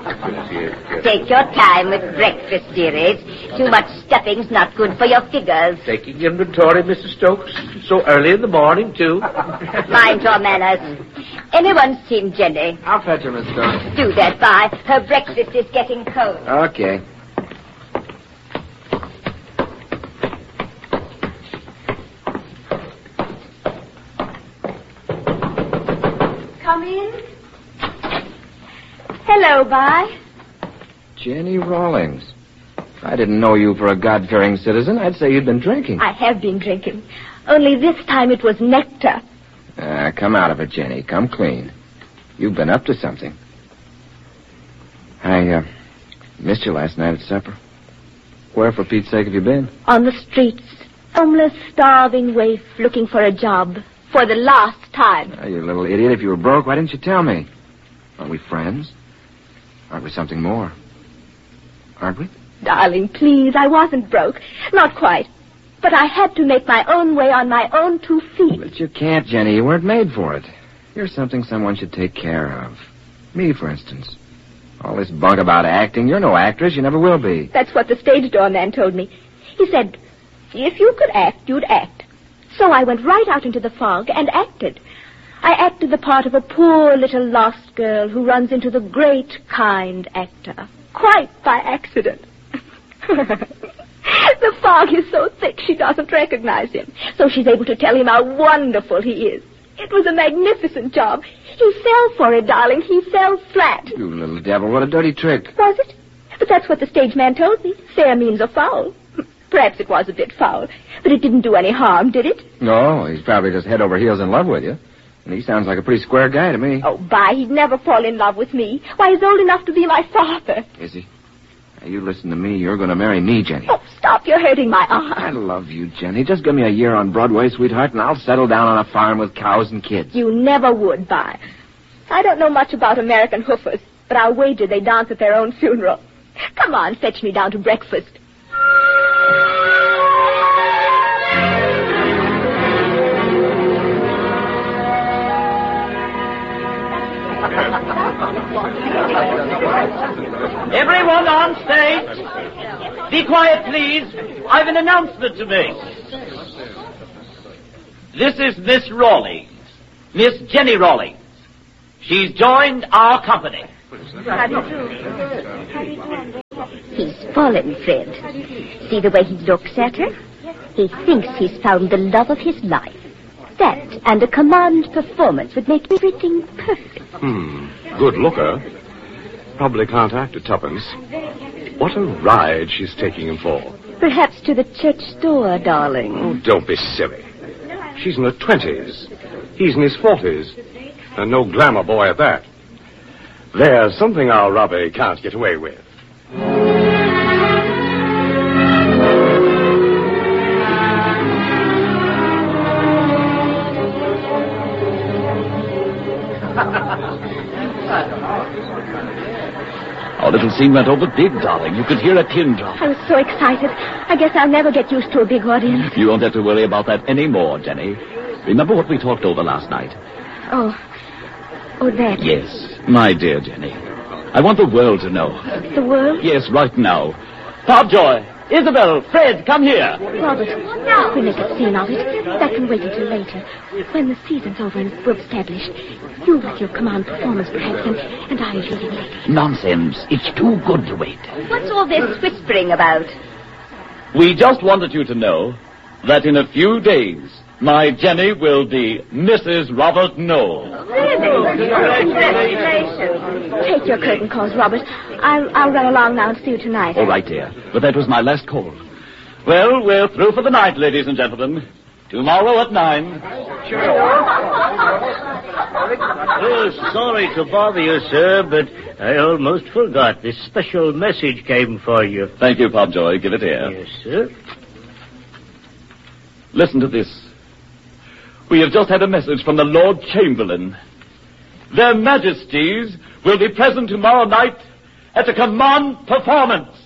Take your time with breakfast, dearies. Too much stuffing's not good for your figures. Taking inventory, Mrs. Stokes? So early in the morning, too? Mind your manners. Anyone seen Jenny? I'll fetch her, Miss Stokes. Do that, Vi. Her breakfast is getting cold. Okay. Come in. Hello, Vi. Jenny Rawlings. If I didn't know you for a God-fearing citizen, I'd say you'd been drinking. I have been drinking. Only this time it was nectar. Come out of it, Jenny. Come clean. You've been up to something. I missed you last night at supper. Where, for Pete's sake, have you been? On the streets. Homeless, starving waif looking for a job. For the last time. Oh, you little idiot. If you were broke, why didn't you tell me? Aren't we friends? Aren't we something more? Aren't we? Darling, please, I wasn't broke. Not quite. But I had to make my own way on my own 2 feet. But you can't, Jenny. You weren't made for it. You're something someone should take care of. Me, for instance. All this bunk about acting. You're no actress. You never will be. That's what the stage door man told me. He said, if you could act, you'd act. So I went right out into the fog and acted. I acted the part of a poor little lost girl who runs into the great, kind actor. Quite by accident. The fog is so thick she doesn't recognize him. So she's able to tell him how wonderful he is. It was a magnificent job. He fell for it, darling. He fell flat. You little devil. What a dirty trick. Was it? But that's what the stage man told me. Fair means a foul. Perhaps it was a bit foul. But it didn't do any harm, did it? No, he's probably just head over heels in love with you. And he sounds like a pretty square guy to me. Oh, he'd never fall in love with me. Why, he's old enough to be my father. Is he? Now, you listen to me. You're going to marry me, Jenny. Oh, stop. You're hurting my arm. I love you, Jenny. Just give me a year on Broadway, sweetheart, and I'll settle down on a farm with cows and kids. You never would, Vi. I don't know much about American hoofers, but I'll wager they dance at their own funeral. Come on, fetch me down to breakfast. Everyone on stage, be quiet, please. I've an announcement to make. This is Miss Rawlings, Miss Jenny Rawlings. She's joined our company. How do you do? He's fallen, Fred. See the way he looks at her? He thinks he's found the love of his life. That and a command performance would make everything perfect. Good looker. Probably can't act at tuppence. What a ride she's taking him for. Perhaps to the church store, darling. Oh, don't be silly. She's in her 20s. He's in his 40s. And no glamour boy at that. There's something our Robbie can't get away with. Our little scene went over big, darling. You could hear a pin drop. I was so excited. I guess I'll never get used to a big audience. You won't have to worry about that anymore, Jenny. Remember what we talked over last night? Oh, that. Yes, my dear Jenny. I want the world to know. The world? Yes, right now. Popjoy, Isabel, Fred, come here. Robert, we make a scene of it. That can wait until later. When the season's over and we're established, you with your command performance, perhaps, and I as leading lady. Nonsense. It's too good to wait. What's all this whispering about? We just wanted you to know that in a few days, my Jenny will be Mrs. Robert Knoll. Congratulations. Take your curtain calls, Robert. I'll run along now and see you tonight. All right, dear. But that was my last call. Well, we're through for the night, ladies and gentlemen. Tomorrow at 9. Oh, sorry to bother you, sir, but I almost forgot. This special message came for you. Thank you, Popjoy. Give it here. Yes, sir. Listen to this. We have just had a message from the Lord Chamberlain. Their Majesties will be present tomorrow night at a command performance.